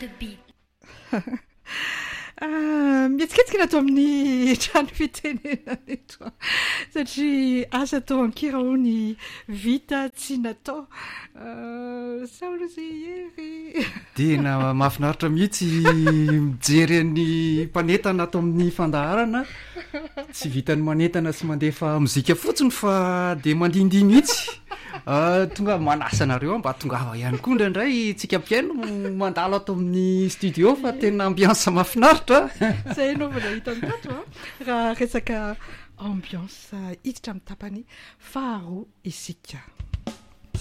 Mietsiketsika natao amin'ny trano fitenenana eto satria asa tao ankira hony vita tsy natao saolozy ery tena mahafinaritra mihitsy mijery ny mpanetana ato amin'ny fandaharana tsy vitany manetana sy mandefa mozika fotsiny fa de mandindy mihitsy tonga manasanareo mba tongava ihany koa indraindray tsika mpiaino mandalo ato amin'ny studio fa tena ambiansa mahafinaritra zay naovana hita mitato raha resaka ambiansa hiditra amin'ny tapany faharoa isika